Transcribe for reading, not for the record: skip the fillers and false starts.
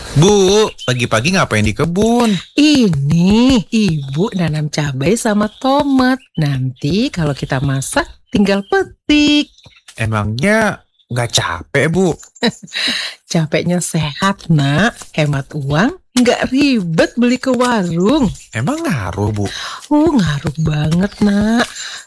Bu, pagi-pagi ngapain di kebun? Ini ibu nanam cabai sama tomat. Nanti kalau kita masak tinggal petik. Emangnya nggak capek, Bu? Capeknya sehat, nak. Hemat uang, nggak ribet beli ke warung. Emang ngaruh, Bu? Ngaruh banget, nak.